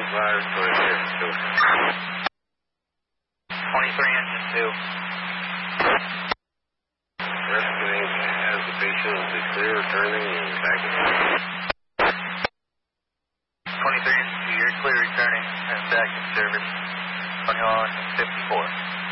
advise for engine 23 engine 2. Rescuing as the patient is clear, turning and backing. 23 engine 2, you're clear returning and back in service. 2154.